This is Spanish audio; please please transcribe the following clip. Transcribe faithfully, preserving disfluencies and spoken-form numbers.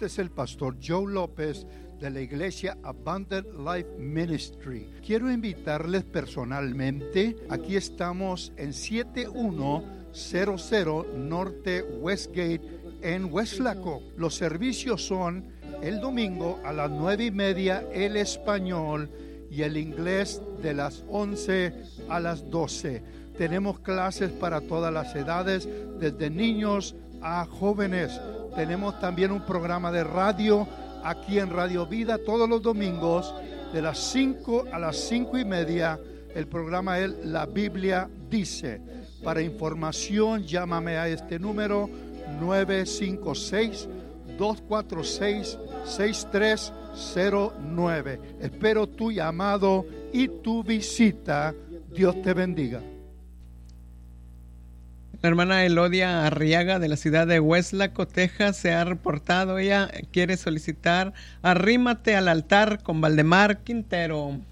Este es el pastor Joe López de la iglesia Abundant Life Ministry. Quiero invitarles personalmente. Aquí estamos en siete uno cero cero Norte Westgate en Weslaco. Los servicios son el domingo a las nueve y media el español y el inglés de las once a las doce. Tenemos clases para todas las edades, desde niños a jóvenes. Tenemos también un programa de radio aquí en Radio Vida todos los domingos de las cinco a las cinco y media. El programa es La Biblia Dice. Para información, llámame a este número nueve cinco seis, dos cuatro seis, seis tres cero nueve. Espero tu llamado y tu visita. Dios te bendiga. La hermana Elodia Arriaga de la ciudad de Weslaco, Texas, se ha reportado. Ella quiere solicitar Arrímate al altar con Valdemar Quintero.